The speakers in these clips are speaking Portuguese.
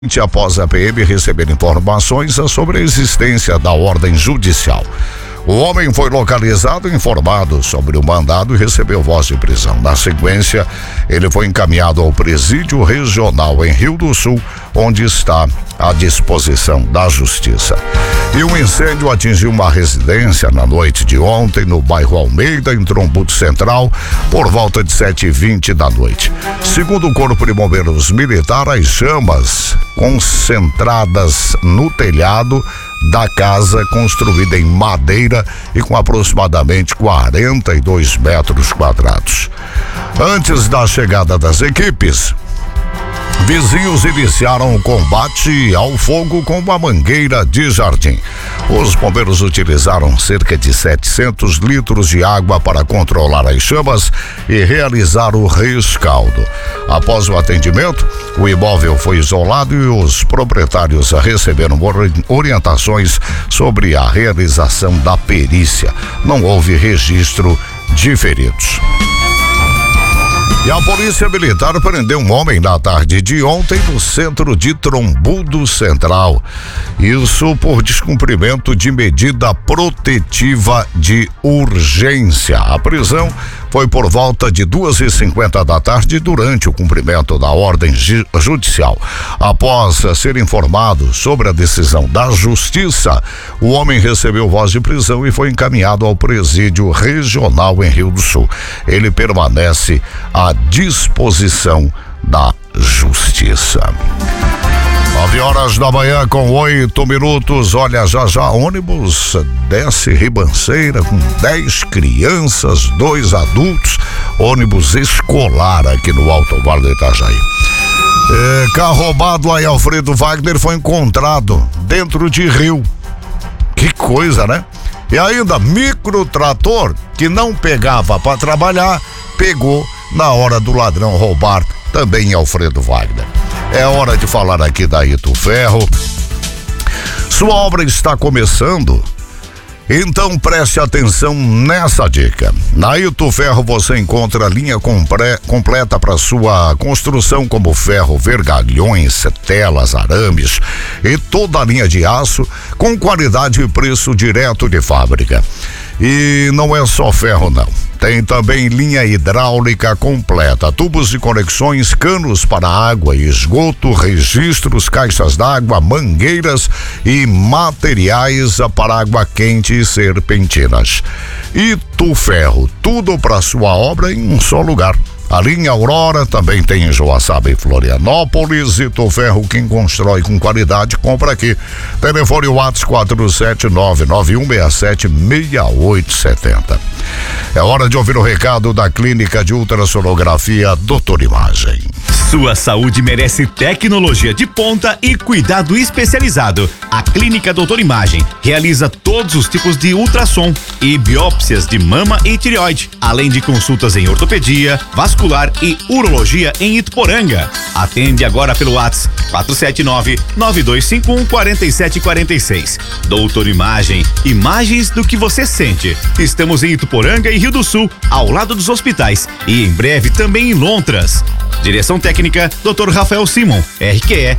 Após a PM receber informações sobre a existência da ordem judicial. O homem foi localizado e informado sobre o mandado e recebeu voz de prisão. Na sequência, ele foi encaminhado ao presídio regional em Rio do Sul, onde está à disposição da justiça. E um incêndio atingiu uma residência na noite de ontem no bairro Almeida, em Trombudo Central, por volta de 7h20 da noite. Segundo o Corpo de Bombeiros Militar, as chamas concentradas no telhado da casa construída em madeira e com aproximadamente 42 metros quadrados. Antes da chegada das equipes, vizinhos iniciaram o combate ao fogo com uma mangueira de jardim. Os bombeiros utilizaram cerca de 700 litros de água para controlar as chamas e realizar o rescaldo. Após o atendimento, o imóvel foi isolado e os proprietários receberam orientações sobre a realização da perícia. Não houve registro de feridos. E a Polícia Militar prendeu um homem na tarde de ontem no centro de Trombudo Central. Isso por descumprimento de medida protetiva de urgência. A prisão foi por volta de 2h50 da tarde durante o cumprimento da ordem judicial. Após ser informado sobre a decisão da Justiça, o homem recebeu voz de prisão e foi encaminhado ao presídio regional em Rio do Sul. Ele permanece à disposição da Justiça. 9h da manhã com 8 minutos. Olha, já ônibus desce Ribanceira com 10 crianças, 2 adultos, ônibus escolar aqui no Alto Vale do Itajaí. Carro roubado lá em Alfredo Wagner foi encontrado dentro de rio. Que coisa, né? E ainda microtrator que não pegava para trabalhar, pegou na hora do ladrão roubar também em Alfredo Wagner. É hora de falar aqui da Ito Ferro. Sua obra está começando? Então preste atenção nessa dica. Na Ito Ferro você encontra a linha completa para sua construção, como ferro, vergalhões, telas, arames e toda a linha de aço com qualidade e preço direto de fábrica. E não é só ferro não. Tem também linha hidráulica completa, tubos de conexões, canos para água e esgoto, registros, caixas d'água, mangueiras e materiais para água quente e serpentinas. Ito Ferro, tudo para sua obra em um só lugar. A linha Aurora também tem em Joaçaba e Florianópolis. Ito Ferro, quem constrói com qualidade, compra aqui. Telefone WhatsApp 47991676870. É hora de ouvir o recado da Clínica de Ultrassonografia Doutor Imagem. Sua saúde merece tecnologia de ponta e cuidado especializado. A Clínica Doutor Imagem realiza todos os tipos de ultrassom e biópsias de mama e tireoide, além de consultas em ortopedia, vascular e urologia em Ituporanga. Atende agora pelo WhatsApp 479-9251-4746. Doutor Imagem, imagens do que você sente. Estamos em Ituporanga e Rio do Sul, ao lado dos hospitais, e em breve também em Lontras. Direção técnica, Dr. Rafael Simon, RQE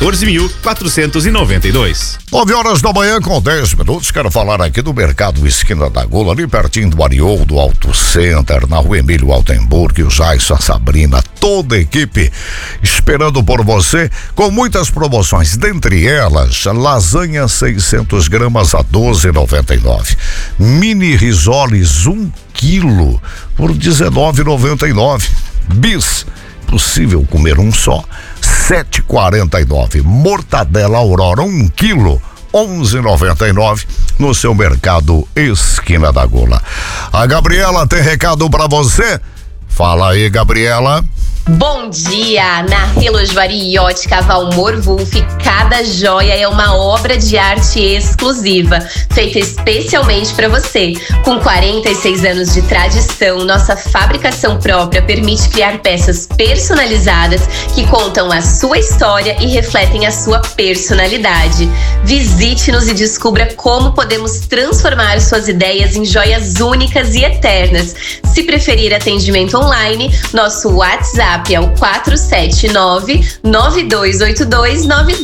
14.492. 9h da manhã com 10 minutos. Quero falar aqui do Mercado Esquina da Gola, ali pertinho do Arioldo Auto Center, na rua Emílio Altenburg, o Jaisso, a Sabrina, toda a equipe esperando por você com muitas promoções. Dentre elas, lasanha 600 gramas a R$12,99. Mini risoles 1 quilo por R$19,99. Bis, possível comer um só, R$7,49. Mortadela Aurora 1 quilo, R$11,99 no seu Mercado Esquina da Gola. A Gabriela tem recado pra você. Fala aí, Gabriela. Bom dia! Na Relojoaria e Ótica Valmor Wolf, cada joia é uma obra de arte exclusiva, feita especialmente para você. Com 46 anos de tradição, nossa fabricação própria permite criar peças personalizadas que contam a sua história e refletem a sua personalidade. Visite-nos e descubra como podemos transformar suas ideias em joias únicas e eternas. Se preferir atendimento online, nosso WhatsApp WhatsApp é o 479-9282-9282.